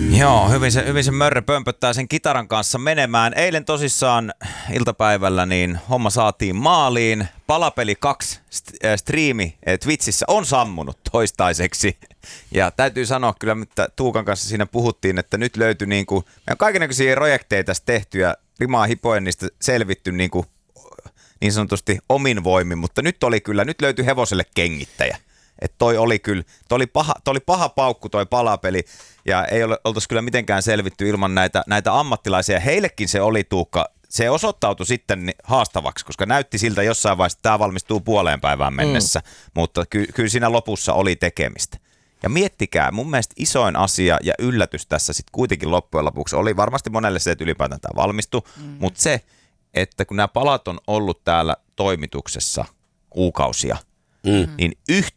Joo, hyvin se Mörre pömpöttää sen kitaran kanssa menemään. Eilen tosissaan iltapäivällä niin homma saatiin maaliin. Palapeli 2 striimi Twitchissä on sammunut toistaiseksi. Ja täytyy sanoa kyllä, että Tuukan kanssa siinä puhuttiin, että nyt löytyi niinku, meidän kaikennäköisiä projekteja tässä tehty ja rimaa hipoen niistä selvitty niin sanotusti omin voimin, mutta nyt löytyi hevoselle kengittäjä. Että toi oli paha paukku toi palapeli ja ei oltaisi kyllä mitenkään selvitty ilman näitä ammattilaisia. Heillekin se oli, Tuukka, se osoittautui sitten haastavaksi, koska näytti siltä jossain vaiheessa, että tämä valmistuu puoleen päivään mennessä, mutta kyllä siinä lopussa oli tekemistä. Ja miettikää, mun mielestä isoin asia ja yllätys tässä sitten kuitenkin loppujen lopuksi oli varmasti monelle se, että ylipäätään tämä valmistui, mutta se, että kun nämä palat on ollut täällä toimituksessa kuukausia, niin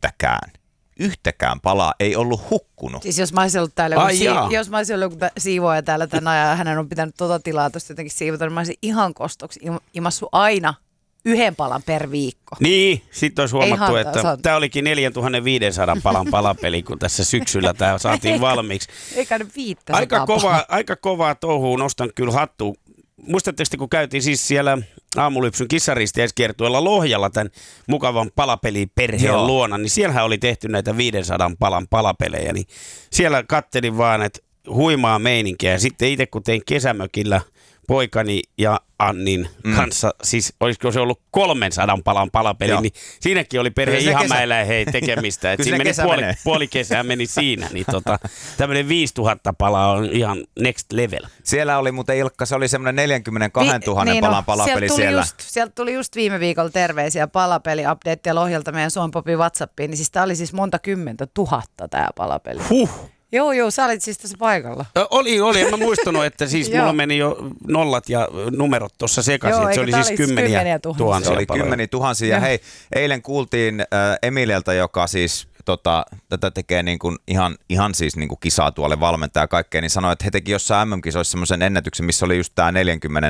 yhtäkään palaa ei ollut hukkunut. Siis jos mä olisin ollut täällä, jos mä olisin ollut siivooja täällä tänään ja hänen on pitänyt tilaa tuosta jotenkin siivota, niin mä olisin ihan kostoksi imassu aina 1 palan per viikko. Niin, sitten olisi huomattu, että tämä olikin 4500 palan palapeli, kun tässä syksyllä tämä saatiin valmiiksi. Eikä nyt 500 aika kovaa touhua, nostan kyllä hattua. Muistatteko, kun käytiin siis siellä Aamulypsyn kissaristiäiskiertueella Lohjalla tämän mukavan palapeliperheen luona, niin siellähän oli tehty näitä 500 palan palapelejä, niin siellä kattelin vaan, että huimaa meininkiä. Ja sitten itse kun tein kesämökillä poikani ja Annin kanssa, siis olisiko se ollut 300 palan palapeli, niin siinäkin oli perhe ihan mäillä tekemistä. Että siinä puoli kesää meni siinä, niin tämmöinen 5000 palaa on ihan next level. Siellä oli muuten Ilkka, se oli semmoinen 42 000 palan palapeli siellä. Sieltä tuli just viime viikolla terveisiä palapeli-updateja Lohjalta meidän Suomen WhatsAppiin, niin siis tää oli siis monta 10 000 tää palapeli. Joo, sä olit siis tässä paikalla. Oli. En mä muistanut, että siis mulla meni jo nollat ja numerot tuossa sekaisin. Että se oli siis kymmeniä tuhansia. Se oli kymmeniä tuhansia. Ja hei, eilen kuultiin Emilialta, joka siis tätä tekee niin kuin ihan siis niin kuin kisaa tuolle valmentaa ja kaikkea, niin sanoi, että he teki jossain MM-kisoissa semmoisen ennätyksen, missä oli just tämä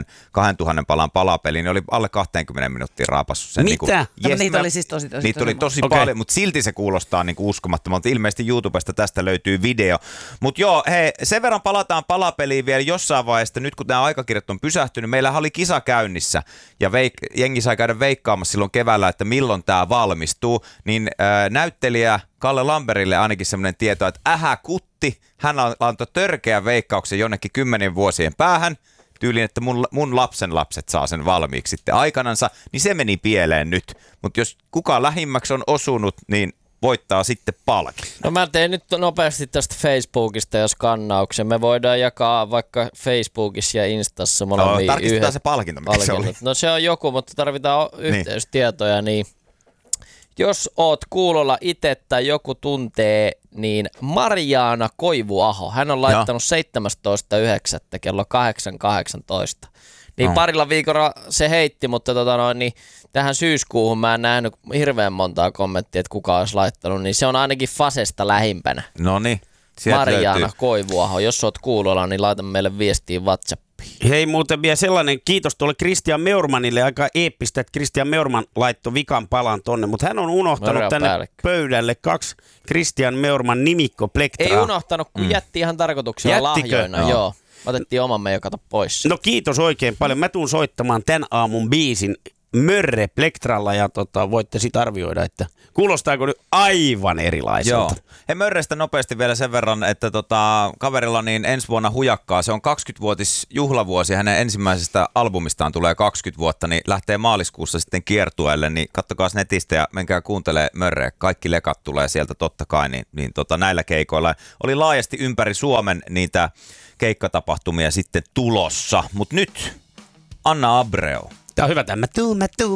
42 000 palan palapeli, niin oli alle 20 minuuttia raapassu sen. Mitä? Niitä oli siis tosi niitä oli tosi paljon, mutta silti se kuulostaa niin kuin uskomattomalta. Ilmeisesti YouTubesta tästä löytyy video. Mutta joo, hei, sen verran palataan palapeliin vielä jossain vaiheessa, nyt kun nämä aikakirjat on pysähtynyt, meillähän oli kisa käynnissä ja jengi sai käydä veikkaamassa silloin keväällä, että milloin tämä valmistuu, niin näyttelijä Kalle Lamberille ainakin semmoinen tieto, että kutti, hän antoi törkeän veikkauksen jonnekin 10 vuosien päähän, tyyliin, että mun lapset saa sen valmiiksi sitten aikanansa, niin se meni pieleen nyt. Mutta jos kukaan lähimmäksi on osunut, niin voittaa sitten palkin. No mä teen nyt nopeasti tästä Facebookista ja skannauksen. Me voidaan jakaa vaikka Facebookissa ja Instassa molemmin tarkistetaan se palkinto, mikä se oli. No se on joku, mutta tarvitaan yhteystietoja, niin jos oot kuulolla itse tai joku tuntee, niin Marjaana Koivuaho, hän on laittanut 17.9. kello 8.18. Niin parilla viikolla se heitti, mutta niin tähän syyskuuhun mä en nähnyt hirveän montaa kommenttia, että kuka olisi laittanut, niin se on ainakin Fasesta lähimpänä. Noniin, Marjaana löytyy. Koivuaho, jos oot kuulolla, niin laita meille viestiä WhatsAppiin. Hei, muuten vielä sellainen kiitos tuolle Christian Meurmanille, aika eeppistä, että Christian Meurman laittoi vikan palan tonne, mutta hän on unohtanut tänne pöydälle 2 Christian Meurman nimikko-plektraa. Ei unohtanut, kun jätti ihan tarkoituksella lahjoina, joo. Otettiin omamme jo kato pois. No kiitos oikein paljon. Mä tuun soittamaan tän aamun biisin Mörre plektralla ja voitte sitten arvioida, että kuulostaako nyt aivan erilaiselta. Joo. Hei, Mörrestä nopeasti vielä sen verran, että kaverilla niin ensi vuonna hujakkaa. Se on 20-vuotis juhlavuosi. Hänen ensimmäisestä albumistaan tulee 20 vuotta, niin lähtee maaliskuussa sitten kiertueelle. Niin kattokaa netistä ja menkää kuuntelemaan Mörreä. Kaikki lekat tulee sieltä totta kai, niin näillä keikoilla. Oli laajasti ympäri Suomen niitä keikkatapahtumia sitten tulossa. Mutta nyt Anna Abreu. Tää on hyvä tämä.